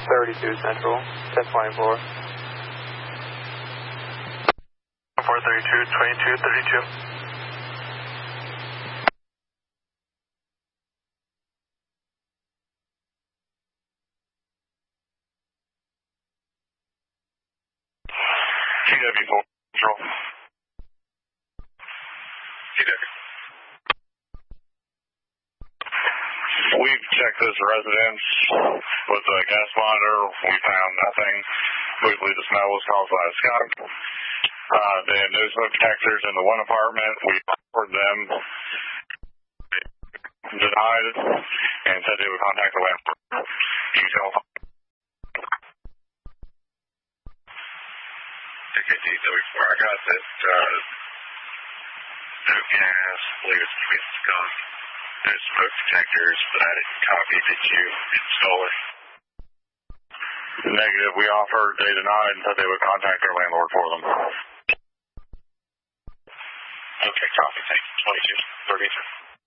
32 Central, 1024. 432, 2232. CW4 Control. CW. We've checked this residence with a gas monitor. We found nothing. We believe the smell was caused by a skunk. They had no smoke detectors in the one apartment. We offered them, denied, and said they would contact the landlord. Okay, DW4, I got that no gas, I believe it's skunk. No smoke detectors, but I didn't copy that you install it. Negative. We offered, they denied, and said they would contact their landlord for them. Okay, copy. Thank you. 2232.